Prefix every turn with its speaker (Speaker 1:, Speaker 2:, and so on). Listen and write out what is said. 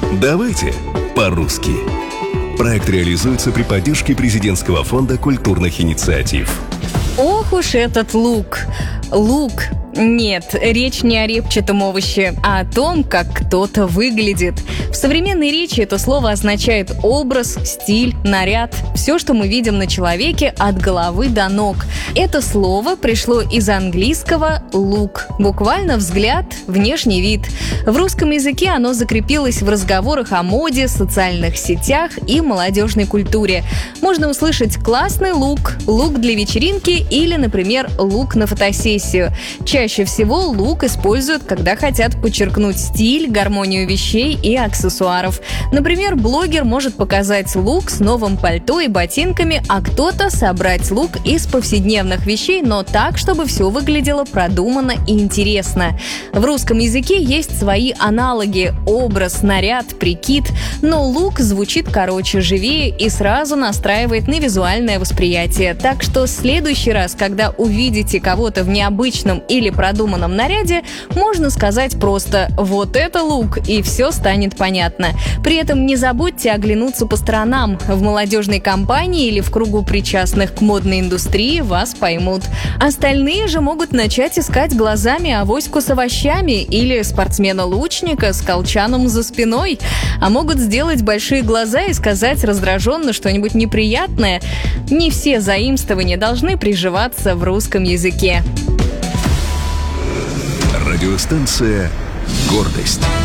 Speaker 1: Давайте по-русски. Проект реализуется при поддержке Президентского фонда культурных инициатив.
Speaker 2: Ох уж этот лук. Лук. Нет, речь не о репчатом овоще, а о том, как кто-то выглядит. В современной речи это слово означает образ, стиль, наряд, все, что мы видим на человеке от головы до ног. Это слово пришло из английского «look», буквально взгляд, внешний вид. В русском языке оно закрепилось в разговорах о моде, социальных сетях и молодежной культуре. Можно услышать классный лук, лук для вечеринки или, например, лук на фотосессию. Чаще всего лук используют, когда хотят подчеркнуть стиль, гармонию вещей и аксессуаров. Например, блогер может показать лук с новым пальто и ботинками, а кто-то собрать лук из повседневных вещей, но так, чтобы все выглядело продуманно и интересно. В русском языке есть свои аналоги – образ, наряд, прикид, но лук звучит короче, живее и сразу настраивает на визуальное восприятие. Так что в следующий раз, когда увидите кого-то в необычном или продуманном наряде, можно сказать просто «вот это лук», и все станет понятно. При этом не забудьте оглянуться по сторонам. В молодежной компании или в кругу причастных к модной индустрии вас поймут. Остальные же могут начать искать глазами авоську с овощами или спортсмена-лучника с колчаном за спиной. А могут сделать большие глаза и сказать раздраженно что-нибудь неприятное. Не все заимствования должны приживаться в русском языке.
Speaker 1: Радиостанция «Гордость».